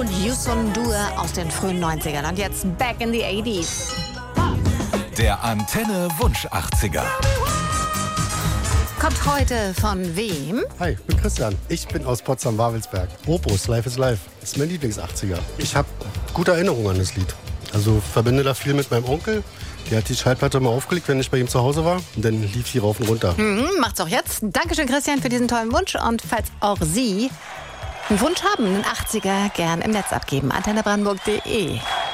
und Yusun Due aus den frühen 90ern. Und jetzt Back in the 80s. Der Antenne Wunsch 80er. Kommt heute von wem? Hi, ich bin Christian. Ich bin aus Potsdam-Babelsberg. Opus, Life is Life. Das ist mein Lieblings-80er. Ich habe gute Erinnerungen an das Lied. Also verbinde da viel mit meinem Onkel. Der hat die Schallplatte mal aufgelegt, wenn ich bei ihm zu Hause war. Und dann lief die rauf und runter. Macht's auch jetzt. Dankeschön, Christian, für diesen tollen Wunsch. Und falls auch Sie einen Wunsch haben, einen 80er, gern im Netz abgeben. antennebrandenburg.de